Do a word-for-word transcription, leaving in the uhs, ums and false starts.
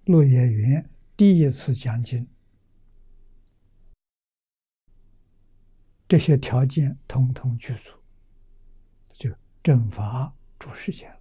落叶园第一次讲经，这些条件统统具足，就正法住世间。